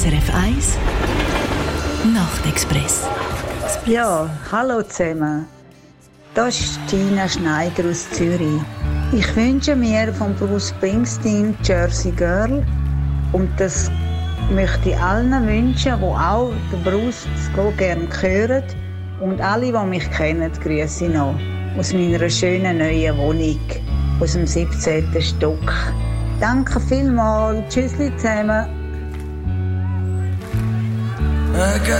SRF 1 Nachtexpress. Ja, hallo zusammen. Das ist Tina Schneider aus Zürich. Ich wünsche mir von Bruce Springsteen Jersey Girl und das möchte ich allen wünschen, die auch den Bruce so gerne hören. Und alle, die mich kennen, grüße ich noch aus meiner schönen neuen Wohnung, aus dem 17. Stock. Danke vielmals. Tschüssli zusammen.